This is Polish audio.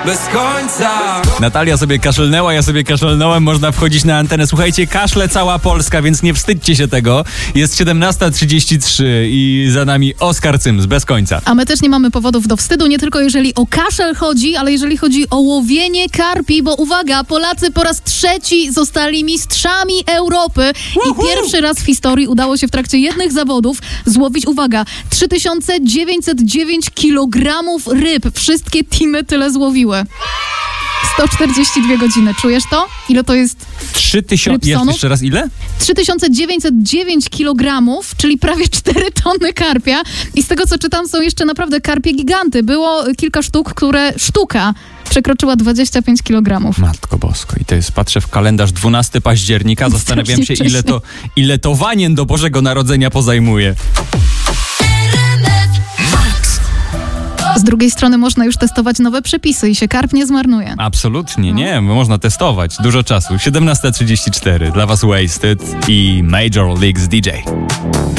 bez końca. Natalia sobie kaszlnęła, ja sobie kaszlnąłem, można wchodzić na antenę. Słuchajcie, kaszle cała Polska, więc nie wstydźcie się tego. Jest 17:33 i za nami Oskar Cyms, bez końca. A my też nie mamy powodów do wstydu, nie tylko jeżeli o kaszel chodzi, ale jeżeli chodzi o łowienie karpi, bo uwaga, Polacy po raz trzeci zostali mistrzami Europy i pierwszy raz w historii udało się w trakcie jednych zawodów złowić, uwaga, 3909 kilogramów ryb. Wszystkie teamy tyle złowiły. 142 godziny. Czujesz to? Ile to jest 3000... Jeszcze raz ile? 3909 kilogramów, czyli prawie 4 tony karpia. I z tego, co czytam, są jeszcze naprawdę karpie giganty. Było kilka sztuk, sztuka przekroczyła 25 kilogramów. Matko Bosko. I to jest, patrzę w kalendarz 12 października, zastanawiam się, ile to wanien do Bożego Narodzenia pozajmuje. Z drugiej strony można już testować nowe przepisy i się karp nie zmarnuje. Absolutnie, nie. Można testować. Dużo czasu. 17:34. Dla was Wasted i Major Leagues DJ.